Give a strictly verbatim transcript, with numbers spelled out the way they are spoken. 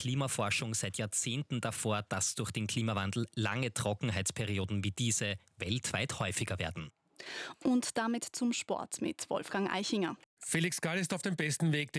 Klimaforschung seit Jahrzehnten davor, dass durch den Klimawandel lange Trockenheitsperioden wie diese weltweit häufiger werden. Und damit zum Sport mit Wolfgang Eichinger. Felix Gall ist auf dem besten Weg, den